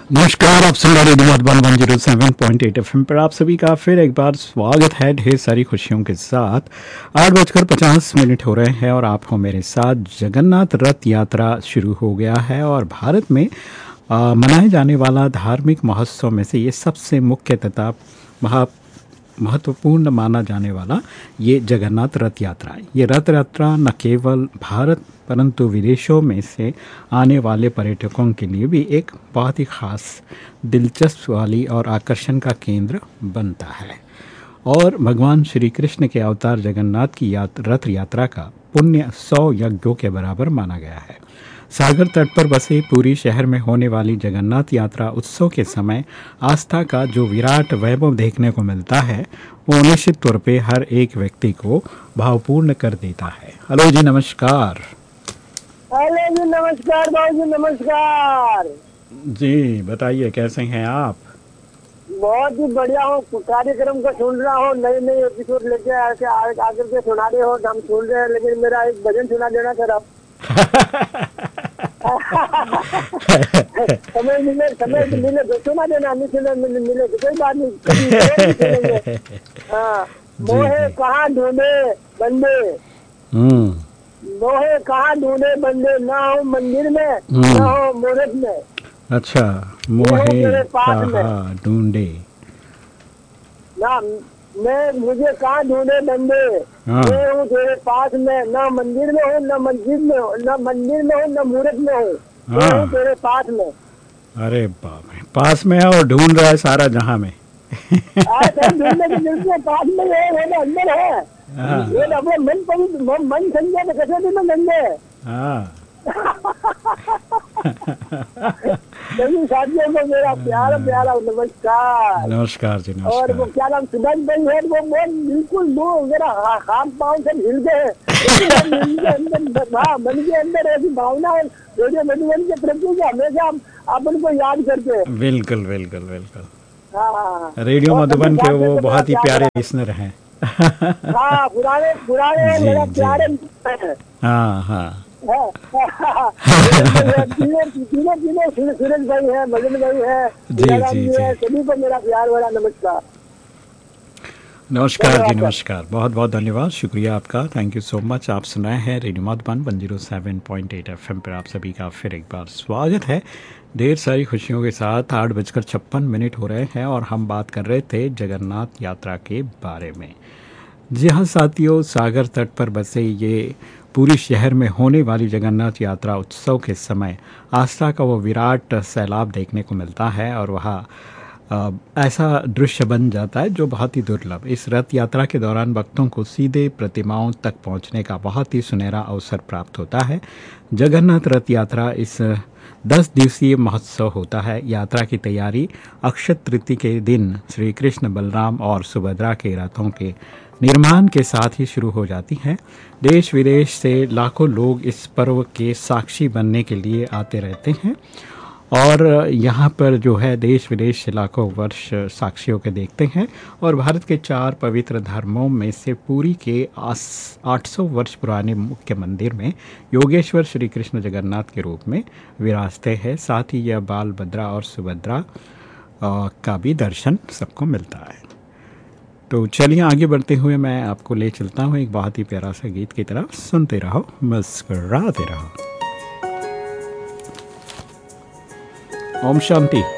नमस्कार, आप सुन रहे रेडियो मधुबन 107.8 एफएम पर आप सभी का फिर एक बार स्वागत है ढेर सारी खुशियों के साथ। 8:50 हो रहे हैं और आप हो मेरे साथ। जगन्नाथ रथ यात्रा शुरू हो गया है और भारत में मनाए जाने वाला धार्मिक महोत्सव में से ये सबसे मुख्य तथा महत्वपूर्ण माना जाने वाला ये जगन्नाथ रथ यात्रा है। ये रथ यात्रा न केवल भारत परंतु विदेशों में से आने वाले पर्यटकों के लिए भी एक बहुत ही खास दिलचस्प वाली और आकर्षण का केंद्र बनता है। और भगवान श्री कृष्ण के अवतार जगन्नाथ की रथ यात्रा का पुण्य 100 यज्ञों के बराबर माना गया है। सागर तट पर बसे पूरी शहर में होने वाली जगन्नाथ यात्रा उत्सव के समय आस्था का जो विराट वैभव देखने को मिलता है वो निश्चित तौर पे हर एक व्यक्ति को भावपूर्ण कर देता है। हेलो जी, नमस्कार। हेलो जी, नमस्कार भाई जी, नमस्कार जी, बताइए कैसे हैं आप? बहुत ही बढ़िया हो। कार्यक्रम को सुन रहा हो, नए नए एपिसोड लेके आकर के सुना रहे हो, हम सुन रहे हैं। लेकिन मेरा एक भजन सुना देना सर आप। समय मिले तो सुना देना, नहीं मिले तो कोई बात नहीं, कभी सुनेंगे। हाँ, मोहे कहाँ ढूंढे बंदे, मोहे कहाँ ढूंढे बंदे, ना हो मंदिर में ना हो मूर्त में। अच्छा, मोहे कहाँ ढूंढे ना, मुझे कहाँ ढूंढे बंदे, मैं हूँ तेरे पास में, ना मंदिर में हूँ ना मस्जिद में हूँ, ना मंदिर में हूँ ना मूर्त में हूँ, मैं हूँ तेरे पास में। अरे बाप रे, पास में है और ढूंढ रहा है सारा जहां में। ढूंढने की बिल्कुल पास में है, वो तो अंदर है। ये अपने मन संजय तो कैसे भी तो गंदे। सभी साथियों को मेरा प्यारा प्यारा नमस्कार। नमस्कार जी, नमस्कार। और वो क्या नाम सुभाष भाई है, वो बिल्कुल वो मेरा हाथ पाँव से हिल गए। मन के अंदर ऐसी भावना है रेडियो मधुबन के प्रति हमेशा आप उनको याद करते हैं। बिल्कुल बिल्कुल बिल्कुल। हाँ, रेडियो मधुबन के वो बहुत ही प्यारे लिसनर हैं। हाँ, पुराने पुराने मेरा प्यारे। हाँ हाँ। सुरेश भाई है, भजन भाई है, जी है, सभी को मेरा प्यार भरा नमस्कार। नमस्कार जी, नमस्कार। बहुत बहुत धन्यवाद, शुक्रिया आपका, थैंक यू सो मच। आप सुनाए हैं रेडियो मधुबन 107.8 एफएम पर आप सभी का फिर एक बार स्वागत है ढेर सारी खुशियों के साथ। 8:56 हो रहे हैं और हम बात कर रहे थे जगन्नाथ यात्रा के बारे में। जी हाँ साथियों, सागर तट पर बसे ये पूरी शहर में होने वाली जगन्नाथ यात्रा उत्सव के समय आस्था का वो विराट सैलाब देखने को मिलता है और वहाँ ऐसा दृश्य बन जाता है जो बहुत ही दुर्लभ। इस रथ यात्रा के दौरान भक्तों को सीधे प्रतिमाओं तक पहुंचने का बहुत ही सुनहरा अवसर प्राप्त होता है। जगन्नाथ रथ यात्रा इस 10 दिवसीय महोत्सव होता है। यात्रा की तैयारी अक्षय तृतीया के दिन श्री कृष्ण, बलराम और सुभद्रा के रथों के निर्माण के साथ ही शुरू हो जाती है। देश विदेश से लाखों लोग इस पर्व के साक्षी बनने के लिए आते रहते हैं और यहाँ पर जो है देश विदेश से लाखों वर्ष साक्षियों के देखते हैं। और भारत के 4 पवित्र धर्मों में से पुरी के 800 वर्ष पुराने मुख्य मंदिर में योगेश्वर श्री कृष्ण जगन्नाथ के रूप में विराजते हैं। साथ ही यह बाल भद्रा और सुभद्रा का भी दर्शन सबको मिलता है। तो चलिए आगे बढ़ते हुए मैं आपको ले चलता हूँ एक बहुत ही प्यारा सा गीत की तरफ। सुनते रहो, मुस्कुराते रहो। ओम शांति।